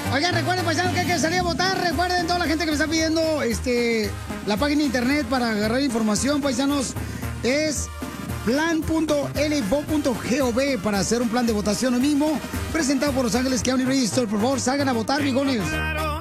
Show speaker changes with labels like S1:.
S1: Oigan, recuerden, paisanos, que hay que salir a votar. Recuerden, toda la gente que me está pidiendo la página de internet para agarrar información, paisanos, es plan.lvo.gov para hacer un plan de votación hoy mismo, presentado por Los Ángeles County Register. Por favor, salgan a votar, bigones.